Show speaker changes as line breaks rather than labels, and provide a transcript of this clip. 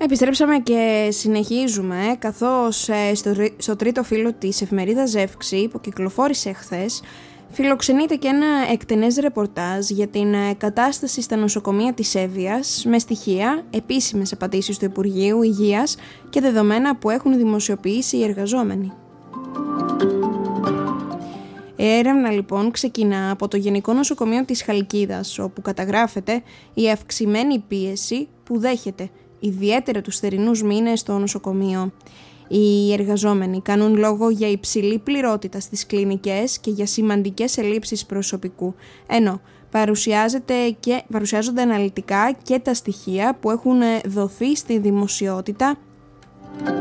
Επιστρέψαμε και συνεχίζουμε, καθώς στο τρίτο φύλλο της εφημερίδας Ζεύξη που κυκλοφόρησε χθες φιλοξενείται και ένα εκτενές ρεπορτάζ για την κατάσταση στα νοσοκομεία της Εύβοιας με στοιχεία, επίσημες απαντήσεις του Υπουργείου Υγείας και δεδομένα που έχουν δημοσιοποιήσει οι εργαζόμενοι. Η έρευνα λοιπόν ξεκινά από το Γενικό Νοσοκομείο της Χαλκίδας, όπου καταγράφεται η αυξημένη πίεση που δέχεται ιδιαίτερα τους θερινούς μήνες στο νοσοκομείο. Οι εργαζόμενοι κάνουν λόγο για υψηλή πληρότητα στις κλινικές και για σημαντικές ελλείψεις προσωπικού, ενώ παρουσιάζονται αναλυτικά και τα στοιχεία που έχουν δοθεί στη δημοσιότητα